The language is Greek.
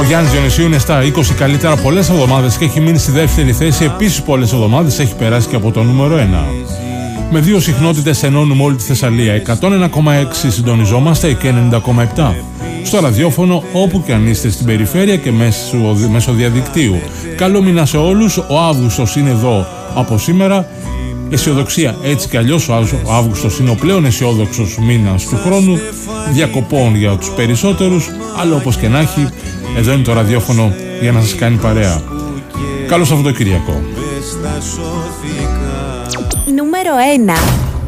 Γιάννης Διονυσίου είναι στα 20 καλύτερα πολλές εβδομάδες και έχει μείνει στη δεύτερη θέση. Επίσης πολλές εβδομάδες έχει περάσει και από το νούμερο 1. Με 2 συχνότητες ενώνουμε όλη τη Θεσσαλία. 101,6 συντονιζόμαστε και 90,7. Στο ραδιόφωνο όπου και αν είστε στην περιφέρεια και μέσω διαδικτύου. Καλό μήνα σε όλους. Ο Αύγουστος είναι εδώ από σήμερα. Αισιοδοξία, έτσι κι αλλιώς ο Αύγουστος είναι ο πλέον αισιόδοξος μήνας του χρόνου. Διακοπών για τους περισσότερους, αλλά όπως και να έχει, εδώ είναι το ραδιόφωνο για να σας κάνει παρέα. Καλό Σαββατοκύριακο. Νούμερο 1.